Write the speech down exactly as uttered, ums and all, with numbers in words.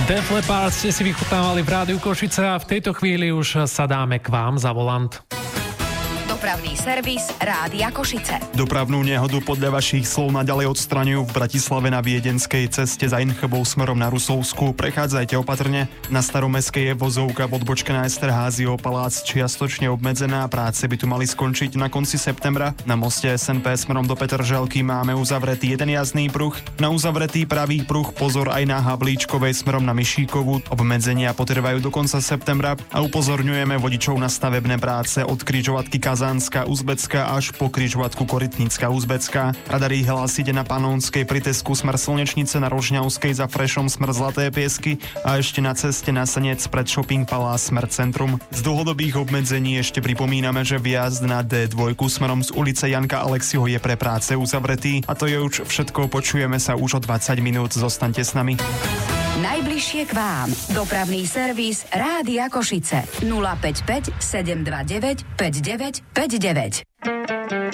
Def Leppard ste si vychutnávali v Rádiu Košice a v tejto chvíli už sa dáme k vám za volant. Dopravný servis Rádia Košice. Dopravnú nehodu podľa vašich slov naďalej odstraňujú v Bratislave na Viedenskej ceste za Inchebou smerom na Rusovsku. Prechádzajte opatrne. Na Staromestskej je vozovka v odbočke na Esterházyho palác čiastočne obmedzená. Práce by tu mali skončiť na konci septembra. Na moste es en pé smerom do Petržalky máme uzavretý jeden jazdný pruh. Na uzavretý pravý pruh pozor aj na Havlíčkovej smerom na Mišíkovu. Obmedzenia potrvajú do konca septembra a upozorňujeme vodičov na stavebné práce od križovatky Kazánska Uzbecká až po križovatku Korytnická Uzbecká. Radary hlásite na Panonskej pri Tesku smer Slnečnice, na Rožňavskej za Frešom smer Zlaté Piesky a ešte na ceste na Senec pred Shopping Palace smer Centrum. Z dlhodobých obmedzení ešte pripomíname, že vjazd na dé dva smerom z ulice Janka Alexiho je pre práce uzavretý. A to je už všetko, počujeme sa už o dvadsať minút, zostaňte s nami. Najbližšie k vám. Dopravný servis Rádia Košice. nula päť päť sedem dva deväť päť deväť päť deväť.